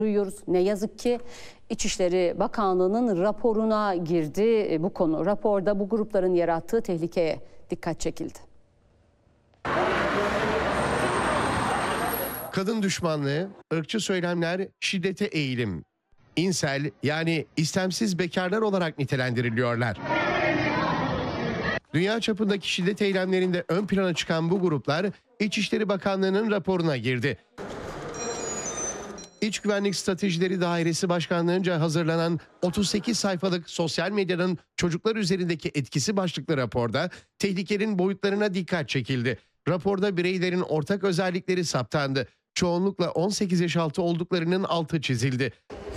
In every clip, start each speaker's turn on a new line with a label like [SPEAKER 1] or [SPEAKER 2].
[SPEAKER 1] duyuyoruz. Ne yazık ki İçişleri Bakanlığı'nın raporuna girdi bu konu. Raporda bu grupların yarattığı tehlikeye dikkat çekildi.
[SPEAKER 2] Kadın düşmanlığı, ırkçı söylemler, şiddete eğilim. İnsel yani istemsiz bekarlar olarak nitelendiriliyorlar. Dünya çapındaki şiddet eylemlerinde ön plana çıkan bu gruplar İçişleri Bakanlığı'nın raporuna girdi. İç Güvenlik Stratejileri Dairesi Başkanlığı'nca hazırlanan 38 sayfalık sosyal medyanın çocuklar üzerindeki etkisi başlıklı raporda tehlikenin boyutlarına dikkat çekildi. Raporda bireylerin ortak özellikleri saptandı. Çoğunlukla 18 yaş altı olduklarının altı çizildi.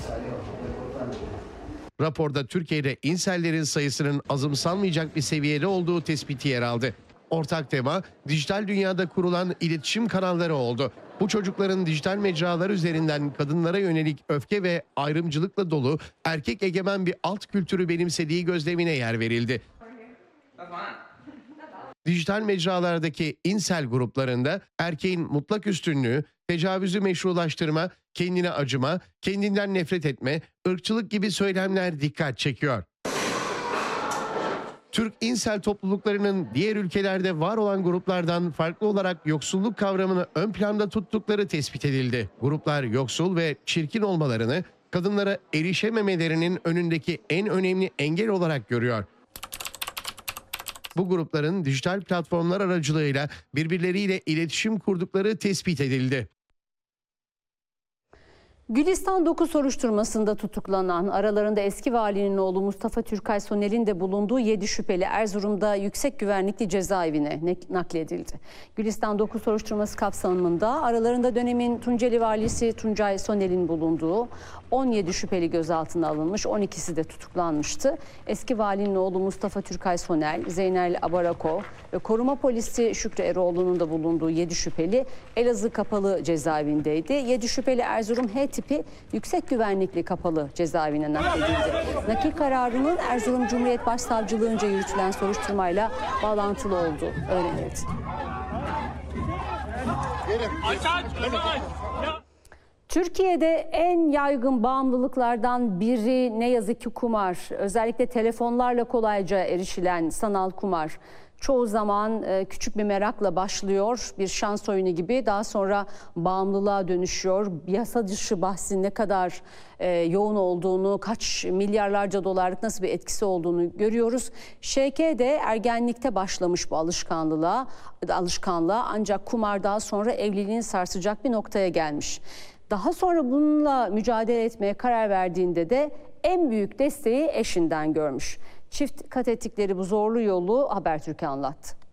[SPEAKER 2] Raporda Türkiye'de insellerin sayısının azımsanmayacak bir seviyede olduğu tespiti yer aldı. Ortak tema dijital dünyada kurulan iletişim kanalları oldu. Bu çocukların dijital mecralar üzerinden kadınlara yönelik öfke ve ayrımcılıkla dolu erkek egemen bir alt kültürü benimsediği gözlemine yer verildi. Dijital mecralardaki insel gruplarında erkeğin mutlak üstünlüğü, tecavüzü meşrulaştırma, kendine acıma, kendinden nefret etme, ırkçılık gibi söylemler dikkat çekiyor. Türk insel topluluklarının diğer ülkelerde var olan gruplardan farklı olarak yoksulluk kavramını ön planda tuttukları tespit edildi. Gruplar yoksul ve çirkin olmalarını kadınlara erişememelerinin önündeki en önemli engel olarak görüyor. Bu grupların dijital platformlar aracılığıyla birbirleriyle iletişim kurdukları tespit edildi.
[SPEAKER 1] Gülistan 9 soruşturmasında tutuklanan, aralarında eski valinin oğlu Mustafa Türkay Soner'in de bulunduğu 7 şüpheli Erzurum'da yüksek güvenlikli cezaevine nakledildi. Gülistan 9 soruşturması kapsamında aralarında dönemin Tunceli valisi Tuncay Soner'in bulunduğu 17 şüpheli gözaltına alınmış, 12'si de tutuklanmıştı. Eski valinin oğlu Mustafa Türkay Soner, Zeynel Abarako ve koruma polisi Şükrü Eroğlu'nun da bulunduğu 7 şüpheli Elazığ Kapalı Cezaevindeydi. 7 şüpheli Erzurum H tipi yüksek güvenlikli kapalı cezaevine nakledildi. Nakil kararının Erzurum Cumhuriyet Başsavcılığınca yürütülen soruşturmayla bağlantılı olduğu öğrenildi. Türkiye'de en yaygın bağımlılıklardan biri ne yazık ki kumar. Özellikle telefonlarla kolayca erişilen sanal kumar. Çoğu zaman küçük bir merakla başlıyor, bir şans oyunu gibi, daha sonra bağımlılığa dönüşüyor. Yasa dışı bahsin ne kadar yoğun olduğunu, kaç milyarlarca dolarlık nasıl bir etkisi olduğunu görüyoruz. Şevke de ergenlikte başlamış bu alışkanlığa ancak kumar daha sonra evliliğini sarsacak bir noktaya gelmiş. Daha sonra bununla mücadele etmeye karar verdiğinde de en büyük desteği eşinden görmüş. Çift kat ettikleri bu zorlu yolu Habertürk'e anlattı.